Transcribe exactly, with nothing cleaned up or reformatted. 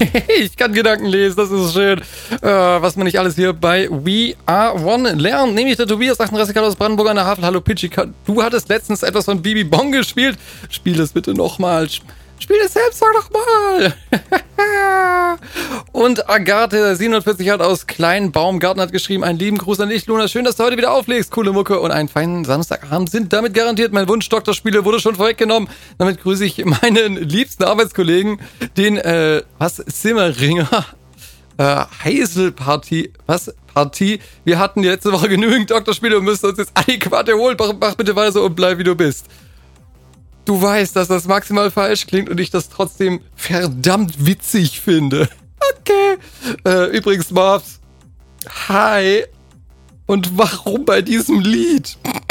Ich kann Gedanken lesen, das ist schön. Äh, was man nicht alles hier bei We Are One lernt. Nämlich der Tobias, achtunddreißig Grad aus Brandenburg an der Havel. Hallo Pitchy, du hattest letztens etwas von Bibi Bong gespielt. Spiel es bitte nochmal. Spiel es selbst doch nochmal. Und Agathe siebenundvierzig hat aus Kleinbaumgarten hat geschrieben, einen lieben Gruß an dich, Luna. Schön, dass du heute wieder auflegst. Coole Mucke und einen feinen Samstagabend sind damit garantiert. Mein Wunsch Doktorspiele wurde schon vorweggenommen. Damit grüße ich meinen liebsten Arbeitskollegen, den, äh, was, Simmeringer, äh, Heiselpartie, was, Partie. Wir hatten die letzte Woche genügend Doktorspiele und müssen uns jetzt adäquat erholen. Mach, mach bitte weiter so und bleib wie du bist. Du weißt, dass das maximal falsch klingt und ich das trotzdem verdammt witzig finde. Okay. Äh, übrigens, Marvs. Hi. Und warum bei diesem Lied?